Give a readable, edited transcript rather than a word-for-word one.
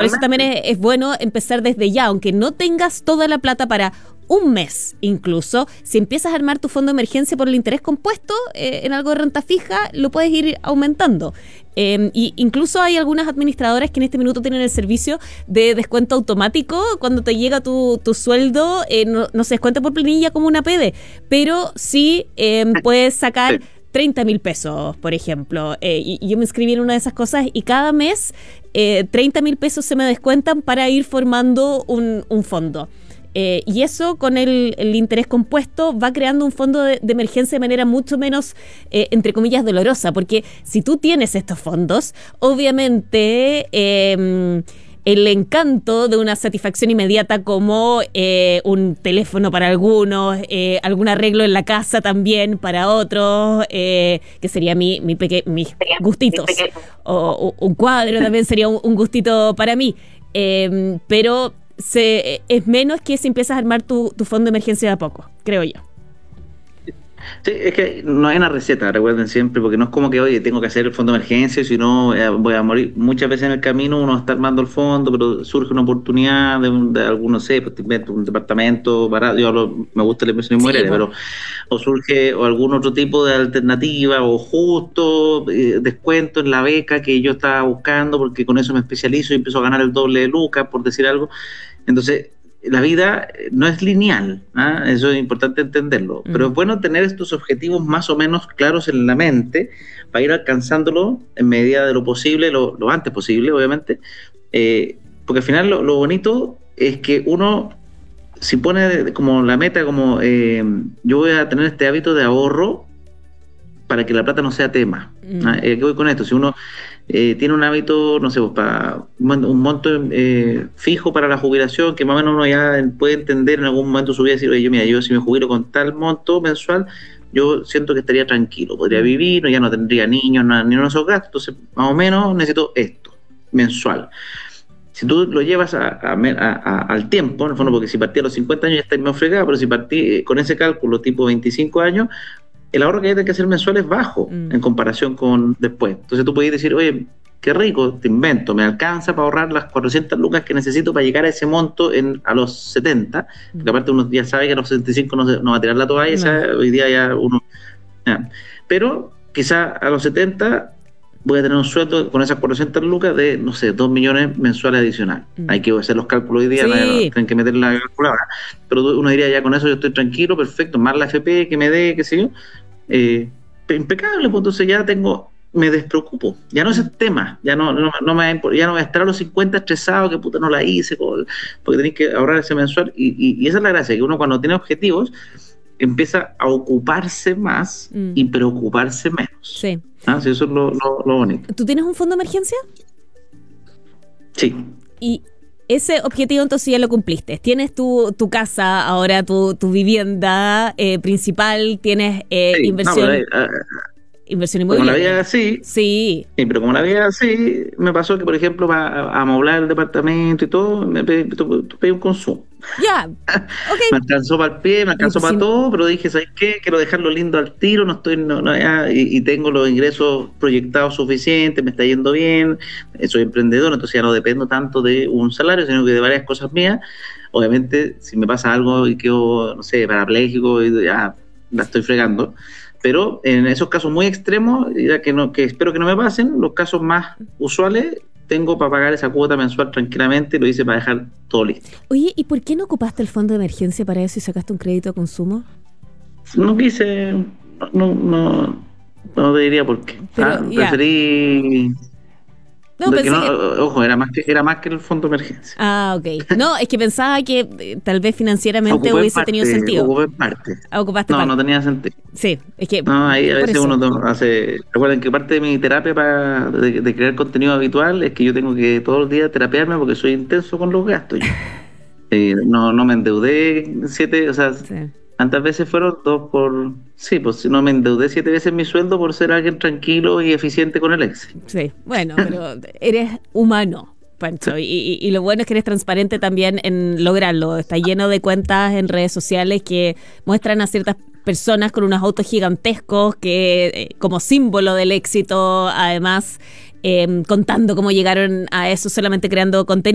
eso también es bueno empezar desde ya, aunque no tengas toda la plata para un mes incluso. Si empiezas a armar tu fondo de emergencia por el interés compuesto en algo de renta fija, lo puedes ir aumentando. Y incluso hay algunas administradoras que en este minuto tienen el servicio de descuento automático. Cuando te llega tu sueldo, no se descuenta por planilla como una PD, pero sí puedes sacar 30,000 pesos, por ejemplo. Y yo me inscribí en una de esas cosas y cada mes 30,000 pesos se me descuentan para ir formando un fondo. Y eso con el interés compuesto va creando un fondo de emergencia de manera mucho menos, entre comillas, dolorosa, porque si tú tienes estos fondos, obviamente el encanto de una satisfacción inmediata como un teléfono para algunos, algún arreglo en la casa también para otros, que sería mis gustitos, o un cuadro también sería un gustito para mí, pero es menos que si empiezas a armar tu fondo de emergencia de a poco, creo yo. Sí, es que no hay una receta, recuerden siempre, porque no es como que, oye, tengo que hacer el fondo de emergencia, si no voy a morir. Muchas veces en el camino uno está armando el fondo, pero surge una oportunidad de algún, no sé, pues te invento un departamento barato. Me gusta la inversión inmobiliaria, pero o surge o algún otro tipo de alternativa, o justo descuento en la beca que yo estaba buscando, porque con eso me especializo y empiezo a ganar el doble de lucas, por decir algo. Entonces, la vida no es lineal, ¿eh? Eso es importante entenderlo, pero es bueno tener estos objetivos más o menos claros en la mente para ir alcanzándolo en medida de lo posible, lo antes posible, obviamente, porque al final lo bonito es que uno, si pone como la meta, como yo voy a tener este hábito de ahorro para que la plata no sea tema. ¿Qué voy con esto? Si uno tiene un hábito, no sé, pues, para un monto fijo para la jubilación, que más o menos uno ya puede entender en algún momento de su vida, decir, oye, mira, yo si me jubilo con tal monto mensual, yo siento que estaría tranquilo, podría vivir, ya no tendría niños, ni uno de esos gastos, entonces más o menos necesito esto, mensual. Si tú lo llevas al tiempo, en el fondo, porque si partí a los 50 años ya está medio fregado, pero si partí con ese cálculo tipo 25 años, el ahorro que hay que hacer mensual es bajo en comparación con después. Entonces tú puedes decir, oye, qué rico, te invento, me alcanza para ahorrar las 400 lucas que necesito para llegar a ese monto a los 70, porque aparte uno ya sabe que a los 65 no va a tirar la toalla, hoy día ya uno... Pero quizá a los 70 voy a tener un sueldo con esas 400 lucas de, no sé, 2 millones mensuales adicionales. Hay que hacer los cálculos hoy día, tienen que meter la calculadora. Pero uno diría, ya con eso yo estoy tranquilo, perfecto, más la FP que me dé, qué sé yo. Impecable, pues entonces ya me despreocupo. Ya no es el tema, ya no voy a estar a los 50 estresado, que puta no la hice, porque tenéis que ahorrar ese mensual. Y esa es la gracia, que uno cuando tiene objetivos empieza a ocuparse más y preocuparse menos. Sí. Sí, eso es lo bonito. ¿Tú tienes un fondo de emergencia? Sí. Y ese objetivo entonces ya lo cumpliste. Tienes tu casa, ahora tu vivienda principal, tienes inversión. Inversión inmobiliaria. Como la vida así. Sí. Pero como la vida así, me pasó que, por ejemplo, para amoblar el departamento y todo, me pedí un consumo. Ya. Okay. Me alcanzó para el pie, me alcanzó para todo, pero dije, ¿sabes qué? Quiero dejarlo lindo al tiro, y tengo los ingresos proyectados suficientes, me está yendo bien, soy emprendedor, entonces ya no dependo tanto de un salario, sino que de varias cosas mías. Obviamente, si me pasa algo y quedo, no sé, parapléjico, ya la estoy fregando. Pero en esos casos muy extremos, ya que espero que no me pasen, los casos más usuales, tengo para pagar esa cuota mensual tranquilamente, lo hice para dejar todo listo. Oye, ¿y por qué no ocupaste el fondo de emergencia para eso y sacaste un crédito a consumo? No quise, no te diría por qué. Preferí... No, pensé ojo, era más que el fondo de emergencia. Ok. No, es que pensaba que tal vez financieramente hubiese tenido sentido. Ocupé parte. Ocupaste parte. No tenía sentido. Sí, es que... No, ahí a veces uno hace... Recuerden que parte de mi terapia de crear contenido habitual es que yo tengo que todos los días terapiarme porque soy intenso con los gastos. No me endeudé 7, o sea... Sí. ¿Cuántas veces fueron? 2 por... Sí, pues no me endeudé 7 veces mi sueldo por ser alguien tranquilo y eficiente con el Excel. Sí, bueno, pero eres humano, Pancho, y lo bueno es que eres transparente también en lograrlo. Está lleno de cuentas en redes sociales que muestran a ciertas personas con unos autos gigantescos que como símbolo del éxito, además, contando cómo llegaron a eso solamente creando contenido.